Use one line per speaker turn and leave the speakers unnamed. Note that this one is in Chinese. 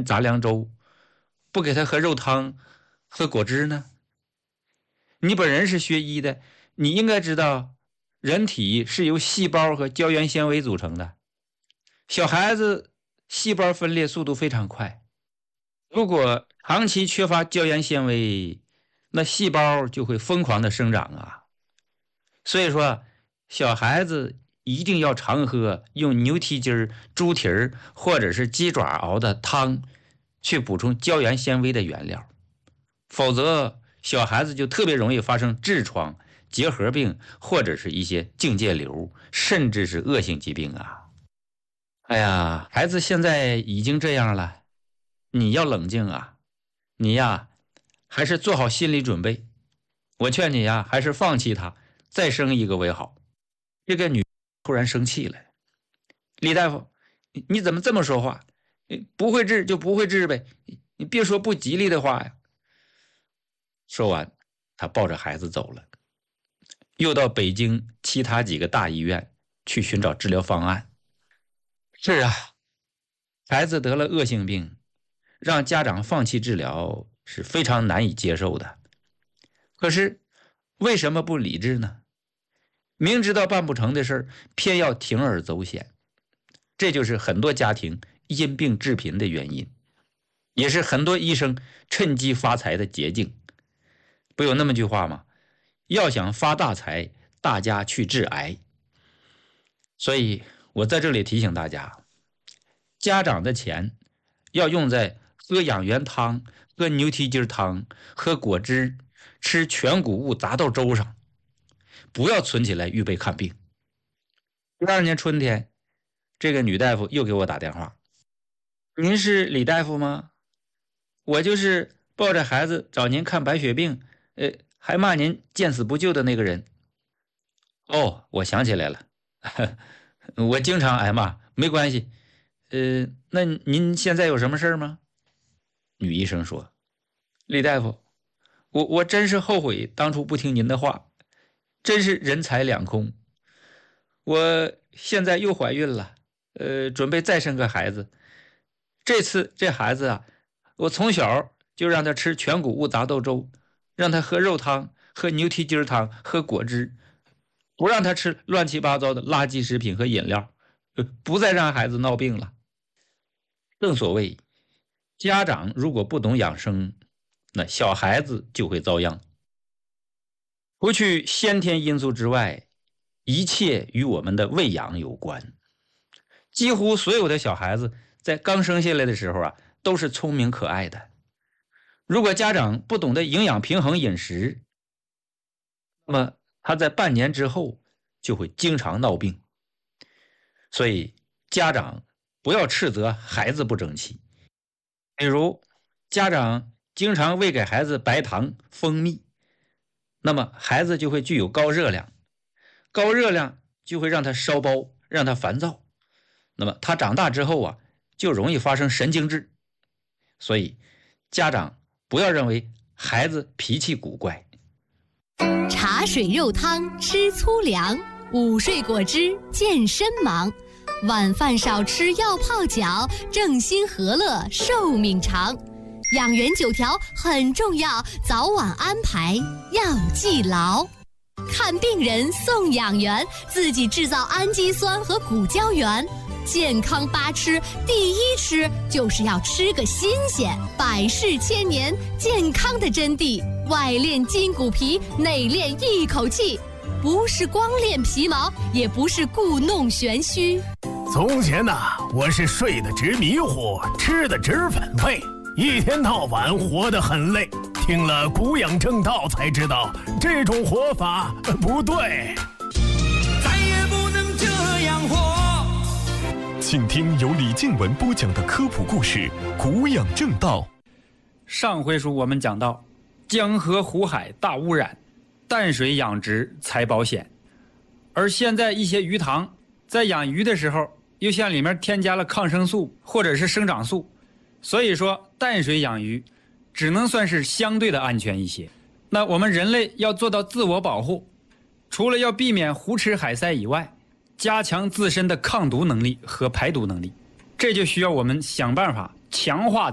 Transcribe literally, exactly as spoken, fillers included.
天杂粮粥，不给他喝肉汤、喝果汁呢？你本人是学医的，你应该知道，人体是由细胞和胶原纤维组成的。小孩子细胞分裂速度非常快，如果长期缺乏胶原纤维，那细胞就会疯狂的生长啊。所以说，小孩子一定要常喝用牛蹄筋、猪蹄儿或者是鸡爪熬的汤，去补充胶原纤维的原料，否则小孩子就特别容易发生痔疮、结核病或者是一些颈界瘤，甚至是恶性疾病啊。哎呀，孩子现在已经这样了，你要冷静啊，你呀还是做好心理准备。我劝你呀，还是放弃他，再生一个为好。这个女突然生气了，李大夫，你怎么这么说话？不会治就不会治呗，你别说不吉利的话呀。说完，他抱着孩子走了，又到北京其他几个大医院去寻找治疗方案。是啊，孩子得了恶性病，让家长放弃治疗是非常难以接受的。可是为什么不理智呢？明知道办不成的事儿，偏要铤而走险，这就是很多家庭因病致贫的原因，也是很多医生趁机发财的捷径。不有那么句话吗？要想发大财，大家去治癌。所以我在这里提醒大家，家长的钱要用在喝养元汤、喝牛蹄筋汤、喝果汁、吃全谷物杂豆粥上，不要存起来预备看病。第二年春天，这个女大夫又给我打电话，您是李大夫吗？我就是抱着孩子找您看白血病，呃，还骂您见死不救的那个人。哦，我想起来了，我经常挨骂，没关系。呃，那您现在有什么事吗？女医生说，李大夫，我我真是后悔当初不听您的话，真是人财两空。我现在又怀孕了，呃，准备再生个孩子。这次这孩子啊，我从小就让他吃全谷物杂豆粥，让他喝肉汤、喝牛蹄筋汤、喝果汁，不让他吃乱七八糟的垃圾食品和饮料，不再让孩子闹病了。正所谓，家长如果不懂养生，那小孩子就会遭殃。除去先天因素之外，一切与我们的喂养有关。几乎所有的小孩子在刚生下来的时候啊，都是聪明可爱的。如果家长不懂得营养平衡饮食，那么他在半年之后就会经常闹病。所以家长不要斥责孩子不争气。比如家长经常喂给孩子白糖、蜂蜜，那么孩子就会具有高热量，高热量就会让他烧包，让他烦躁。那么他长大之后啊，就容易发生神经质。所以家长不要认为孩子脾气古怪。
茶水肉汤吃粗粮，午睡果汁健身忙，晚饭少吃药泡脚，正心和乐寿命长。养元九条很重要，早晚安排要记牢。看病人送养元，自己制造氨基酸和骨胶原。健康八吃，第一吃就是要吃个新鲜，百世千年，健康的真谛。外练筋骨皮，内练一口气，不是光练皮毛，也不是故弄玄虚。
从前呐、啊，我是睡得直迷糊，吃得直反胃，一天到晚活得很累。听了古养正道才知道，这种活法不对，
再也不能这样活。
请听由李静文播讲的科普故事《古养正道》。
上回书我们讲到，江河湖海大污染，淡水养殖才保险。而现在一些鱼塘在养鱼的时候，又向里面添加了抗生素或者是生长素，所以说淡水养鱼只能算是相对的安全一些。那我们人类要做到自我保护，除了要避免胡吃海塞以外，加强自身的抗毒能力和排毒能力，这就需要我们想办法强化